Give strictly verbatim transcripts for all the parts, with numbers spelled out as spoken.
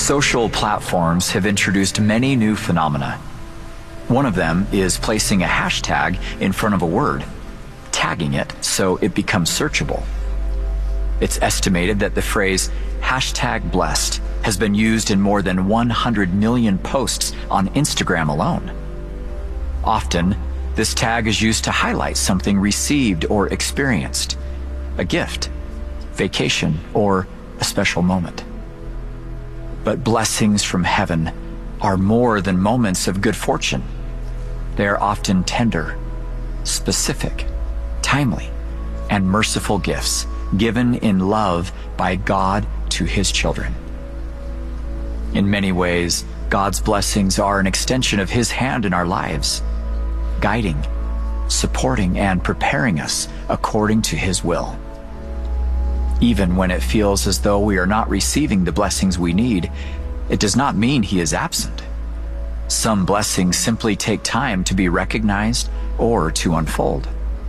Social platforms have introduced many new phenomena. One of them is placing a hashtag in front of a word, tagging it so it becomes searchable. It's estimated that the phrase hashtag blessed has been used in more than one hundred million posts on Instagram alone. Often, this tag is used to highlight something received or experienced, a gift, vacation, or a special moment. But blessings from heaven are more than moments of good fortune. They are often tender, specific, timely, and merciful gifts given in love by God to His children. In many ways, God's blessings are an extension of His hand in our lives, guiding, supporting, and preparing us according to His will. Even when it feels as though we are not receiving the blessings we need, it does not mean He is absent. Some blessings simply take time to be recognized or to unfold.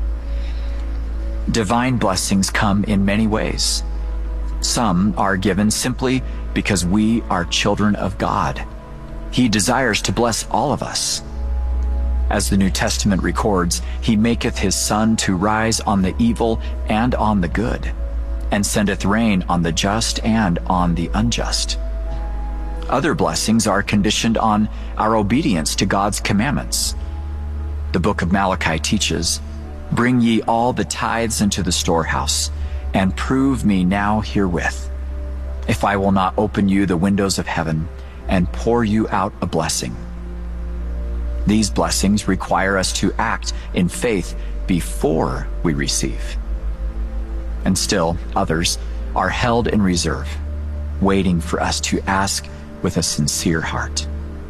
Divine blessings come in many ways. Some are given simply because we are children of God. He desires to bless all of us. As the New Testament records, He maketh His sun to rise on the evil and on the good, and sendeth rain on the just and on the unjust. Other blessings are conditioned on our obedience to God's commandments. The book of Malachi teaches, "Bring ye all the tithes into the storehouse, and prove me now herewith, if I will not open you the windows of heaven, and pour you out a blessing." These blessings require us to act in faith before we receive. And still, others are held in reserve, waiting for us to ask with a sincere heart.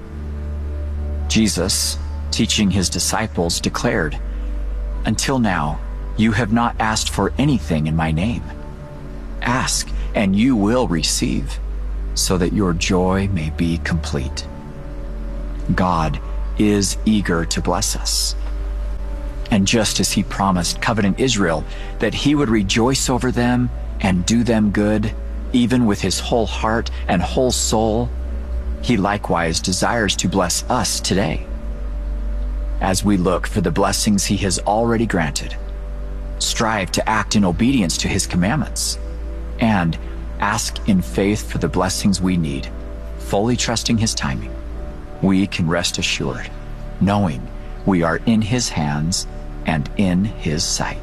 Jesus, teaching His disciples, declared, "Until now, you have not asked for anything in my name. Ask, and you will receive, so that your joy may be complete." God is eager to bless us. And just as He promised covenant Israel that He would rejoice over them and do them good, even with His whole heart and whole soul, He likewise desires to bless us today. As we look for the blessings He has already granted, strive to act in obedience to His commandments, and ask in faith for the blessings we need, fully trusting His timing, we can rest assured, knowing we are in His hands and in His sight.